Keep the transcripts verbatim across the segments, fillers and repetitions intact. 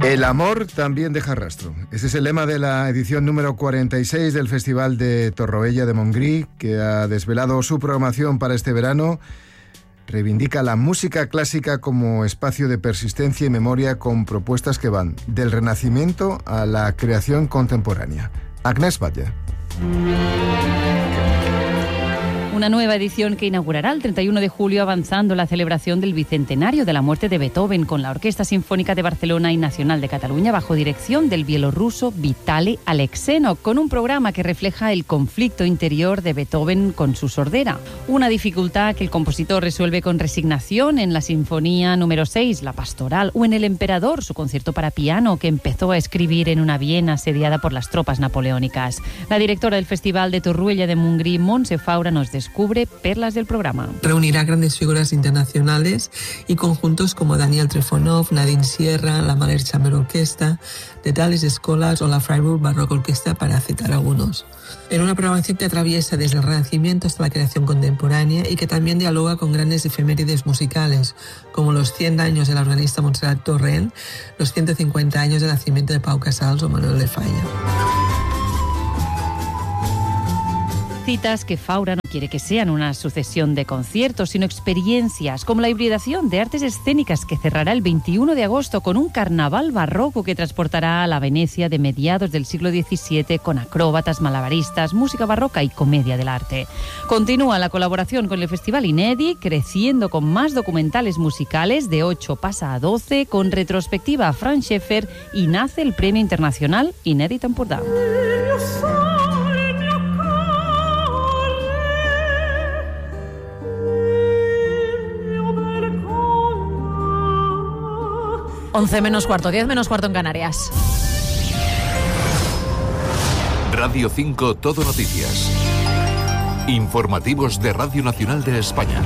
El amor también deja rastro. Ese es el lema de la edición número cuarenta y seis del Festival de Torroella de Montgrí, que ha desvelado su programación para este verano. Reivindica la música clásica como espacio de persistencia y memoria, con propuestas que van del Renacimiento a la creación contemporánea. Agnès Batlle. Una nueva edición que inaugurará el treinta y uno de julio, avanzando la celebración del bicentenario de la muerte de Beethoven, con la Orquesta Sinfónica de Barcelona y Nacional de Cataluña bajo dirección del bielorruso Vitali Aleksenov, con un programa que refleja el conflicto interior de Beethoven con su sordera. Una dificultad que el compositor resuelve con resignación en la Sinfonía número seis, la Pastoral, o en El Emperador, su concierto para piano, que empezó a escribir en una Viena asediada por las tropas napoleónicas. La directora del Festival de Torroella de Montgrí, Montse Faura, nos descubre perlas del programa. Reunirá grandes figuras internacionales y conjuntos como Daniel Trifonov, Nadine Sierra, la Mahler Chamber Orquesta, The Dallas Scholars o la Freiburg Baroque Orquesta, para citar algunos. En una programación que atraviesa desde el Renacimiento hasta la creación contemporánea y que también dialoga con grandes efemérides musicales, como los cien años de la organista Montserrat Torrent, los ciento cincuenta años del nacimiento de Pau Casals o Manuel de Falla. Citas que Faura no quiere que sean una sucesión de conciertos, sino experiencias, como la hibridación de artes escénicas que cerrará el veintiuno de agosto con un carnaval barroco que transportará a la Venecia de mediados del siglo diecisiete, con acróbatas, malabaristas, música barroca y comedia del arte. Continúa la colaboración con el Festival Inedi, creciendo con más documentales musicales. De ocho pasa a doce, con retrospectiva a Franz Schäfer, y nace el Premio Internacional Inedi Tempordà. once menos cuarto, diez menos cuarto en Canarias. Radio cinco Todo Noticias. Informativos de Radio Nacional de España.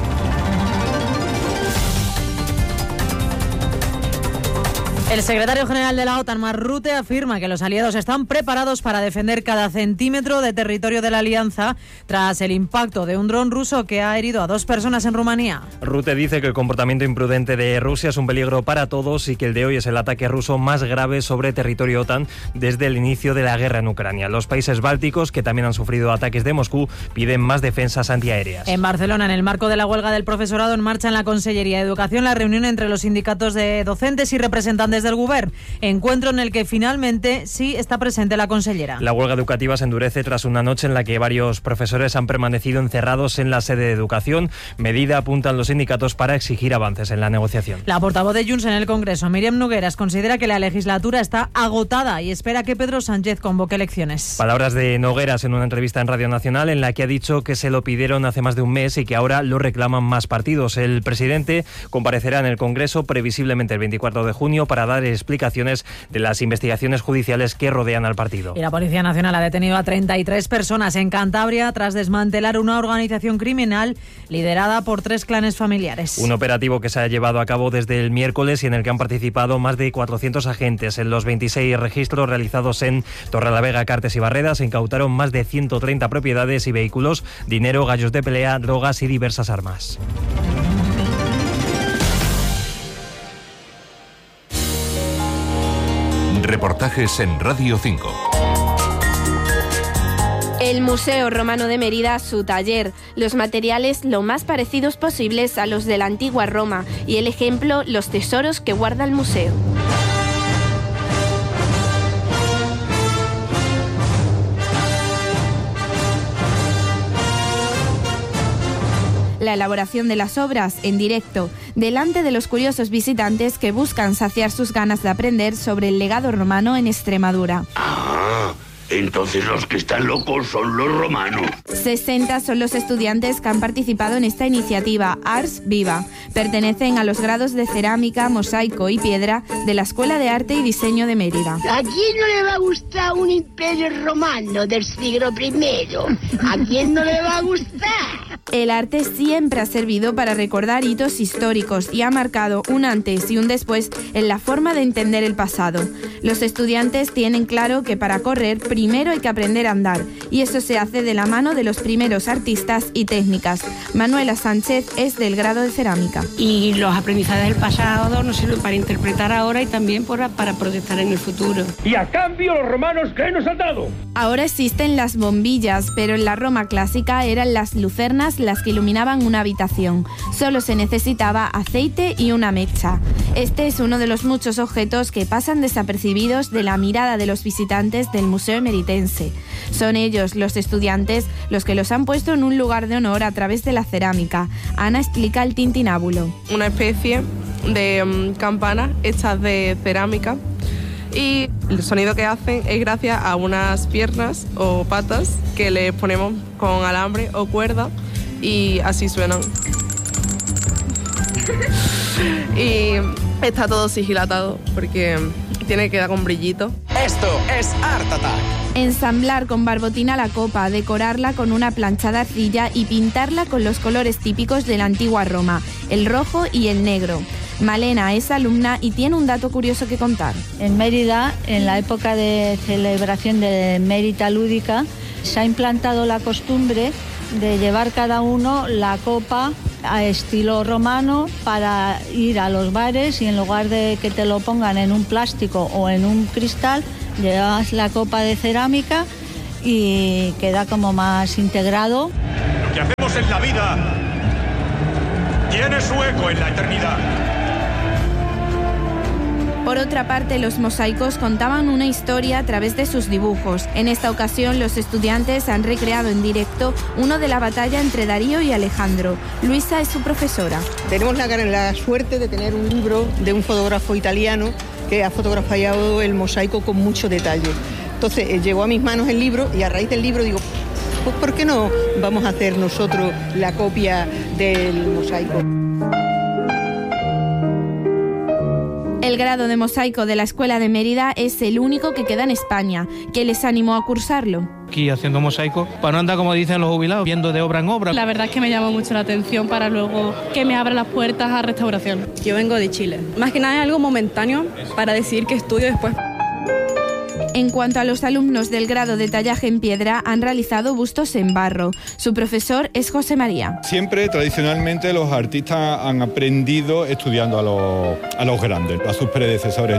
El secretario general de la OTAN, Mark Rutte, afirma que los aliados están preparados para defender cada centímetro de territorio de la alianza tras el impacto de un dron ruso que ha herido a dos personas en Rumanía. Rutte dice que el comportamiento imprudente de Rusia es un peligro para todos y que el de hoy es el ataque ruso más grave sobre territorio OTAN desde el inicio de la guerra en Ucrania. Los países bálticos, que también han sufrido ataques de Moscú, piden más defensas antiaéreas. En Barcelona, en el marco de la huelga del profesorado en marcha en la Consellería de Educación, la reunión entre los sindicatos de docentes y representantes del Govern, encuentro en el que finalmente sí está presente la consellera. La huelga educativa se endurece tras una noche en la que varios profesores han permanecido encerrados en la sede de Educación, medida, apuntan los sindicatos, para exigir avances en la negociación. La portavoz de Junts en el Congreso, Míriam Nogueras, considera que la legislatura está agotada y espera que Pedro Sánchez convoque elecciones. Palabras de Nogueras en una entrevista en Radio Nacional, en la que ha dicho que se lo pidieron hace más de un mes y que ahora lo reclaman más partidos. El presidente comparecerá en el Congreso previsiblemente el veinticuatro de junio para dar explicaciones de las investigaciones judiciales que rodean al partido. Y la Policía Nacional ha detenido a treinta y tres personas en Cantabria tras desmantelar una organización criminal liderada por tres clanes familiares. Un operativo que se ha llevado a cabo desde el miércoles y en el que han participado más de cuatrocientos agentes. En los veintiséis registros realizados en Torrelavega, Cartes y Barreda se incautaron más de ciento treinta propiedades y vehículos, dinero, gallos de pelea, drogas y diversas armas. Reportajes en Radio cinco. El Museo Romano de Mérida, su taller, los materiales lo más parecidos posibles a los de la antigua Roma y el ejemplo, los tesoros que guarda el museo. La elaboración de las obras en directo, delante de los curiosos visitantes que buscan saciar sus ganas de aprender sobre el legado romano en Extremadura. Ah, entonces los que están locos son los romanos. sesenta son los estudiantes que han participado en esta iniciativa Ars Viva. Pertenecen a los grados de cerámica, mosaico y piedra de la Escuela de Arte y Diseño de Mérida. ¿A quién no le va a gustar un imperio romano del siglo primero? ¿A quién no le va a gustar? El arte siempre ha servido para recordar hitos históricos y ha marcado un antes y un después en la forma de entender el pasado. Los estudiantes tienen claro que para correr primero hay que aprender a andar, y eso se hace de la mano de los primeros artistas y técnicas. Manuela Sánchez es del grado de cerámica. Y los aprendizajes del pasado nos sirven para interpretar ahora y también para, para proyectar en el futuro. Y a cambio los romanos, ¿qué nos han dado? Ahora existen las bombillas, pero en la Roma clásica eran las lucernas las que iluminaban una habitación. Solo se necesitaba aceite y una mecha. Este es uno de los muchos objetos que pasan desapercibidos de la mirada de los visitantes del Museo Emeritense. Son ellos, los estudiantes, los que los han puesto en un lugar de honor a través de la cerámica. Ana explica el tintinábulo. Una especie de um, campanas hechas de cerámica, y el sonido que hacen es gracias a unas piernas o patas que le ponemos con alambre o cuerda y así suenan. Y está todo sigilatado porque tiene que dar con brillito. Esto es Art Attack. Ensamblar con barbotina la copa, decorarla con una plancha de arcilla y pintarla con los colores típicos de la antigua Roma, el rojo y el negro. Malena es alumna y tiene un dato curioso que contar. En Mérida, en la época de celebración de Mérita Lúdica, se ha implantado la costumbre de llevar cada uno la copa a estilo romano para ir a los bares, y en lugar de que te lo pongan en un plástico o en un cristal, llevas la copa de cerámica y queda como más integrado. Lo que hacemos en la vida tiene su eco en la eternidad. Por otra parte, los mosaicos contaban una historia a través de sus dibujos. En esta ocasión, los estudiantes han recreado en directo uno de la batalla entre Darío y Alejandro. Luisa es su profesora. Tenemos la, la suerte de tener un libro de un fotógrafo italiano que ha fotografiado el mosaico con mucho detalle. Entonces, eh, llegó a mis manos el libro y a raíz del libro digo, pues ¿por qué no vamos a hacer nosotros la copia del mosaico? El grado de mosaico de la Escuela de Mérida es el único que queda en España. ¿Qué les animó a cursarlo? Aquí haciendo mosaico, para no andar, como dicen los jubilados, viendo de obra en obra. La verdad es que me llama mucho la atención para luego que me abra las puertas a restauración. Yo vengo de Chile. Más que nada es algo momentáneo para decidir qué estudio después. En cuanto a los alumnos del grado de tallaje en piedra, han realizado bustos en barro. Su profesor es José María. Siempre, tradicionalmente, los artistas han aprendido estudiando a los, a los grandes, a sus predecesores.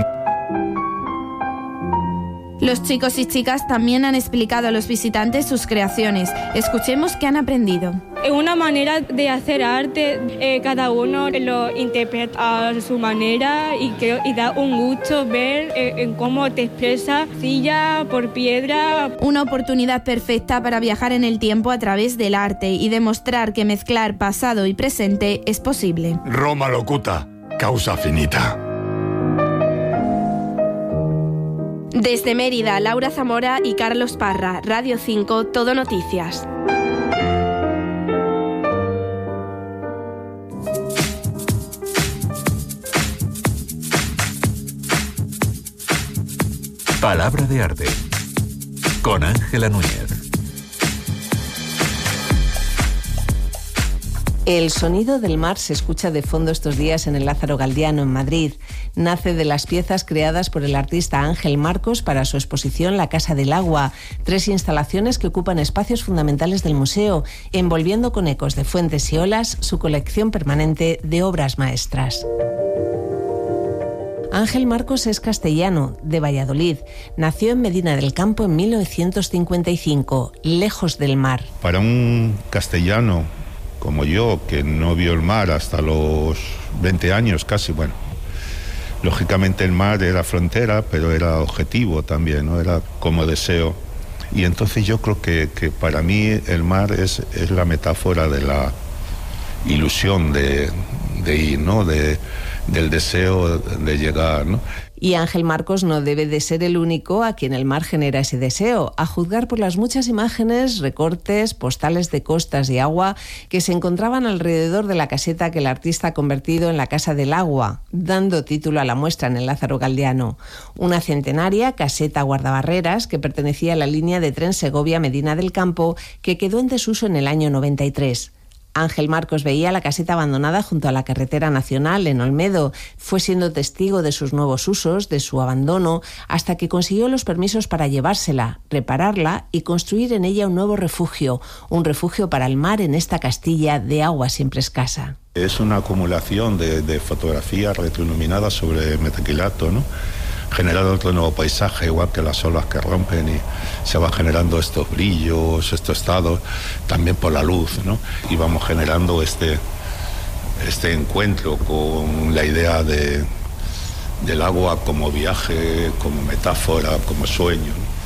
Los chicos y chicas también han explicado a los visitantes sus creaciones. Escuchemos qué han aprendido. Es una manera de hacer arte, eh, cada uno lo interpreta a su manera y, que, y da un gusto ver eh, en cómo te expresa silla por piedra. Una oportunidad perfecta para viajar en el tiempo a través del arte y demostrar que mezclar pasado y presente es posible. Roma locuta, causa finita. Desde Mérida, Laura Zamora y Carlos Parra, Radio cinco, Todo Noticias. Palabra de arte, con Ángela Núñez. El sonido del mar se escucha de fondo estos días en el Lázaro Galdiano, en Madrid. Nace de las piezas creadas por el artista Ángel Marcos para su exposición La Casa del Agua, tres instalaciones que ocupan espacios fundamentales del museo, envolviendo con ecos de fuentes y olas su colección permanente de obras maestras. Ángel Marcos es castellano, de Valladolid. Nació en Medina del Campo en mil novecientos cincuenta y cinco, lejos del mar. Para un castellano como yo, que no vio el mar hasta los veinte años casi, bueno, lógicamente el mar era frontera, pero era objetivo también, ¿no? Era como deseo. Y entonces yo creo que, que para mí el mar es, es la metáfora de la ilusión de, de ir, ¿no? De, del deseo de llegar, ¿no? Y Ángel Marcos no debe de ser el único a quien el mar genera ese deseo, a juzgar por las muchas imágenes, recortes, postales de costas y agua que se encontraban alrededor de la caseta que el artista ha convertido en la Casa del Agua, dando título a la muestra en el Lázaro Galdiano. Una centenaria caseta guardabarreras que pertenecía a la línea de tren Segovia-Medina del Campo, que quedó en desuso en el año noventa y tres. Ángel Marcos veía la caseta abandonada junto a la carretera nacional en Olmedo. Fue siendo testigo de sus nuevos usos, de su abandono, hasta que consiguió los permisos para llevársela, repararla y construir en ella un nuevo refugio, un refugio para el mar en esta Castilla de agua siempre escasa. Es una acumulación de, de fotografías retroiluminadas sobre metaquilato, ¿no? Generando otro nuevo paisaje, igual que las olas que rompen, y se van generando estos brillos, estos estados, también por la luz, ¿no? Y vamos generando este, este encuentro con la idea de, del agua como viaje, como metáfora, como sueño, ¿no?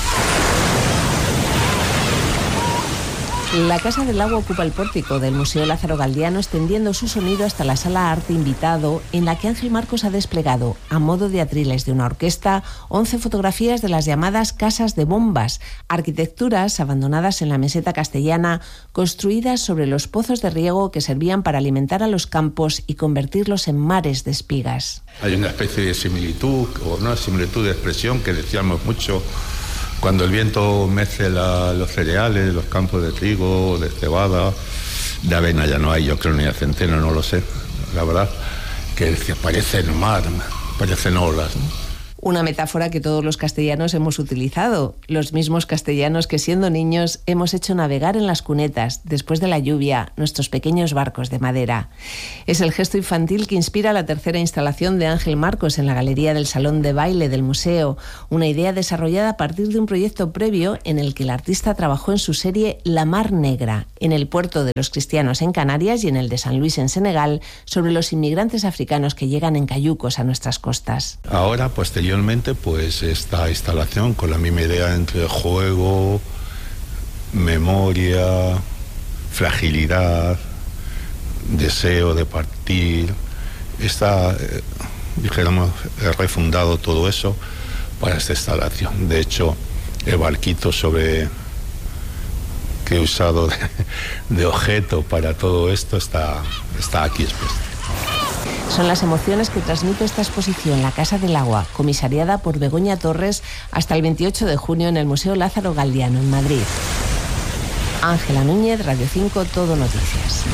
La Casa del Agua ocupa el pórtico del Museo Lázaro Galdiano, extendiendo su sonido hasta la sala Arte Invitado, en la que Ángel Marcos ha desplegado, a modo de atriles de una orquesta, once fotografías de las llamadas casas de bombas, arquitecturas abandonadas en la meseta castellana, construidas sobre los pozos de riego que servían para alimentar a los campos y convertirlos en mares de espigas. Hay una especie de similitud, o una similitud de expresión que decíamos mucho. Cuando el viento mece la, los cereales, los campos de trigo, de cebada, de avena ya no hay, yo creo, ni de centeno, no lo sé. La verdad, que parecen mar, parecen olas, ¿no? Una metáfora que todos los castellanos hemos utilizado, los mismos castellanos que siendo niños hemos hecho navegar en las cunetas, después de la lluvia, nuestros pequeños barcos de madera. Es el gesto infantil que inspira la tercera instalación de Ángel Marcos en la galería del Salón de Baile del museo, una idea desarrollada a partir de un proyecto previo en el que el artista trabajó en su serie La Mar Negra, en el puerto de los cristianos en Canarias y en el de San Luis en Senegal, sobre los inmigrantes africanos que llegan en cayucos a nuestras costas. Ahora, posteriormente, pues esta instalación con la misma idea entre juego, memoria, fragilidad, deseo de partir, está, eh, dijéramos, he refundado todo eso para esta instalación. De hecho, el barquito sobre que he usado de, de objeto para todo esto está, está aquí expuesto. Son las emociones que transmite esta exposición, La Casa del Agua, comisariada por Begoña Torres, hasta el veintiocho de junio en el Museo Lázaro Galdiano, en Madrid. Ángela Núñez, Radio cinco, Todo Noticias.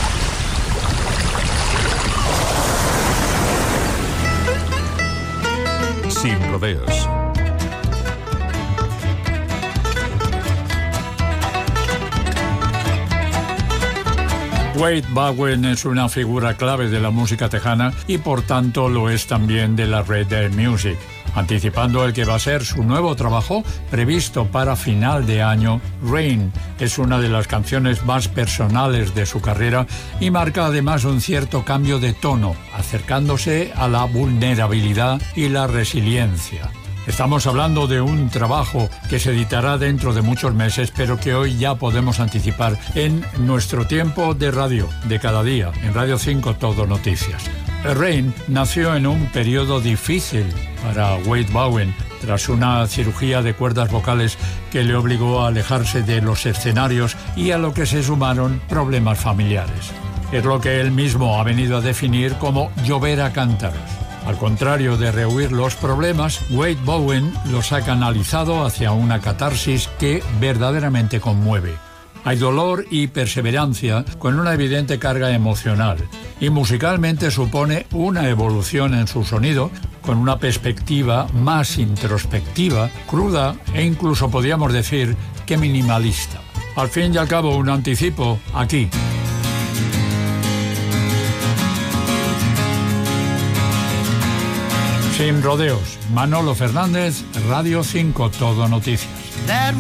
Sin rodeos. Wade Bowen es una figura clave de la música tejana y por tanto lo es también de la Red Air Music. Anticipando el que va a ser su nuevo trabajo previsto para final de año, Rain es una de las canciones más personales de su carrera y marca además un cierto cambio de tono, acercándose a la vulnerabilidad y la resiliencia. Estamos hablando de un trabajo que se editará dentro de muchos meses, pero que hoy ya podemos anticipar en nuestro tiempo de radio, de cada día, en Radio cinco Todo Noticias. Rain nació en un periodo difícil para Wade Bowen, tras una cirugía de cuerdas vocales que le obligó a alejarse de los escenarios y a lo que se sumaron problemas familiares. Es lo que él mismo ha venido a definir como llover a cántaros. Al contrario de rehuir los problemas, Wade Bowen los ha canalizado hacia una catarsis que verdaderamente conmueve. Hay dolor y perseverancia con una evidente carga emocional y musicalmente supone una evolución en su sonido con una perspectiva más introspectiva, cruda e incluso podríamos decir que minimalista. Al fin y al cabo, un anticipo aquí. Sin rodeos, Manolo Fernández, Radio cinco Todo Noticias.